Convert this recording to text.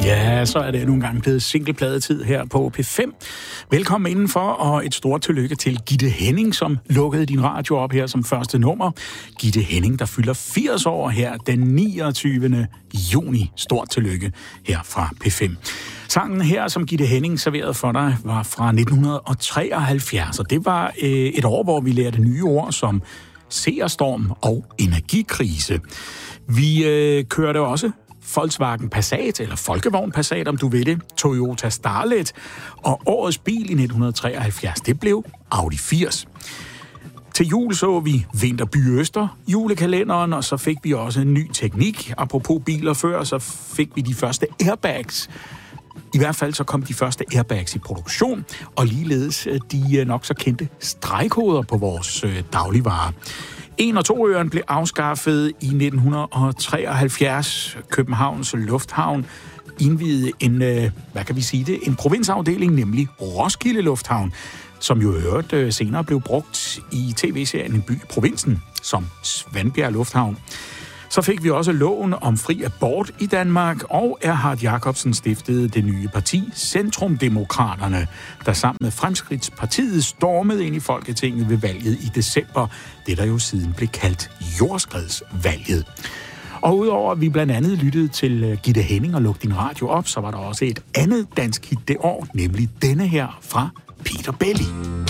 Ja, så er det nogle gange blevet singlepladetid her på P5. Velkommen indenfor, og et stort tillykke til Gitte Henning, som lukkede din radio op her som første nummer. Gitte Henning, der fylder 80 år her den 29. juni. Stort tillykke her fra P5. Sangen her, som Gitte Henning serverede for dig, var fra 1973, og det var et år, hvor vi lærte nye ord som seerstorm og energikrise. Vi kørte også Volkswagen Passat, eller Folkevogn Passat, om du vil det, Toyota Starlet, og årets bil i 1973, det blev Audi 80. Til jul så vi Vinterby Øster, julekalenderen, og så fik vi også en ny teknik. Apropos biler før, så fik vi de første airbags. I hvert fald så kom de første airbags i produktion, og ligeledes de nok så kendte stregkoder på vores dagligvarer. 1- og 2-øren blev afskaffet i 1973. Københavns Lufthavn indviede en provinsafdeling, nemlig Roskilde Lufthavn, som jo senere blev brugt i tv-serien En by i provinsen som Svanbjerg Lufthavn. Så fik vi også loven om fri abort i Danmark, og Erhard Jacobsen stiftede det nye parti, Centrumdemokraterne, der sammen med Fremskridtspartiet stormede ind i Folketinget ved valget i december, det der jo siden blev kaldt jordskredsvalget. Og udover at vi blandt andet lyttede til Gitte Henning og Luk din radio op, så var der også et andet dansk hit det år, nemlig denne her fra Peter Belli.